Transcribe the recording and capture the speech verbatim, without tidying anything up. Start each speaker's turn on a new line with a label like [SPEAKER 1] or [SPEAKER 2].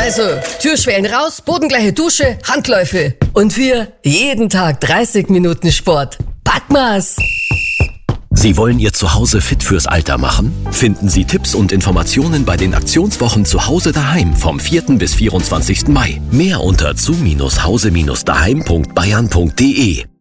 [SPEAKER 1] Also, Türschwellen raus, bodengleiche Dusche, Handläufe. Und wir jeden Tag dreißig Minuten Sport. Packmas!
[SPEAKER 2] Sie wollen Ihr Zuhause fit fürs Alter machen? Finden Sie Tipps und Informationen bei den Aktionswochen Zuhause daheim vom vierten bis vierundzwanzigsten Mai. Mehr unter zu Hause daheim punkt bayern punkt de.